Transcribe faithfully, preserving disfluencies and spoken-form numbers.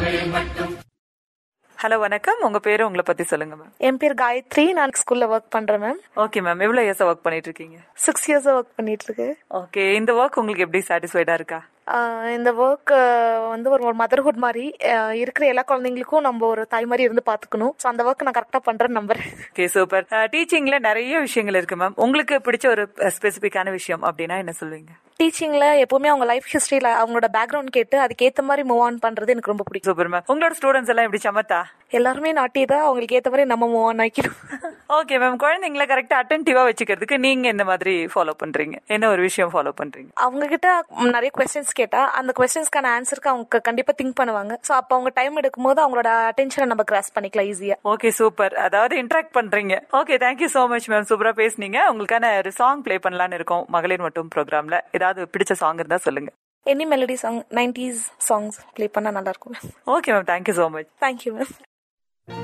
Hello வணக்கம், உங்க பேரு உங்களை பத்தி சொல்லுங்க மேம். என் பேர் காயத்ரி, நான் ஸ்கூல்ல ஒர்க் பண்றேன் மேம். ஓகே மேம், எவ்வளவு இயர்ஸா ஒர்க் பண்ணிட்டு இருக்கீங்க? சிக்ஸ் இயர்ஸா ஒர்க் பண்ணிட்டு இருக்கு. ஓகே, இந்த ஒர்க் உங்களுக்கு எப்படி சாட்டிஸ்ஃபைடா இருக்கா? இந்த ஒர்க் வந்து ஒரு மதர்ஹுட் மாதிரி இருக்கிற எல்லா குழந்தைங்களுக்கும் நம்ம ஒரு தாய் மாதிரி இருந்து பாத்துக்கணும். ஸோ அந்த ஒர்க் நான் கரெக்டா பண்றேன்னு நம்புறேன். Okay, super. டீச்சிங்ல நிறைய விஷயங்கள் இருக்கு மேம். உங்களுக்கு பிடிச்ச ஒரு ஸ்பெசிபிக்கான விஷயம் அப்படின்னா என்ன சொல்வீங்க? டீச்சிங்ல எப்பவுமே அவங்க லைஃப் ஹிஸ்டரியில அவங்களோட பேக்ரவுண்ட் கேட்டு அதுக்கு ஏத்த மாதிரி மூவ் ஆன் பண்றது எனக்கு ரொம்ப பிடிக்கும். Super ma'am. உங்களோட ஸ்டூடெண்ட்ஸ் எல்லாம் எப்படி சமத்தா? எல்லாருமே நாட்டி தான், அவங்களுக்கு ஏத்த மாதிரி நம்ம மூவ் ஆன் ஆக்கிடும். ஓகே மேம், குழந்தைங்களை கரெக்டா அட்டென்டிவா வச்சுக்கிறதுக்கு நீங்க என்ன மாதிரி ஃபாலோ பண்றீங்க? என்ன ஒரு விஷயம் ஃபாலோ பண்றீங்க? அவங்க கிட்ட நிறைய கொஸ்டின்ஸ் கேட்டா அந்த கொஸ்டின்ஸ்க்கான ஆன்சருக்கு அவங்க கண்டிப்பா திங்க் பண்ணுவாங்க. சோ அப்ப அவங்க டைம் எடுக்கும் போது அவங்களோட அட்டென்ஷனை நம்ம கிராஸ் பண்ணிக்கலாம் ஈஸியா. Okay, super. அதாவது இன்டராக்ட் பண்றீங்க. Okay, thank you so much ma'am. சூப்பரா பேசுனீங்க. உங்களுக்கான ஒரு சாங் பிளே பண்ணலான்னு இருக்கோம் மகளிர் மட்டும் ப்ரோக்ராம்ல. ஏதாவது பிடிச்ச சாங் இருந்தா சொல்லுங்க. Any melody song, nineties songs play பண்ணா நல்லா இருக்கும். Okay ma'am, thank you so much. Thank you ma'am.